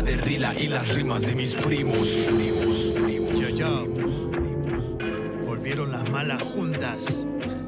de Rila y las rimas de mis primos. Yo. Volvieron las malas juntas.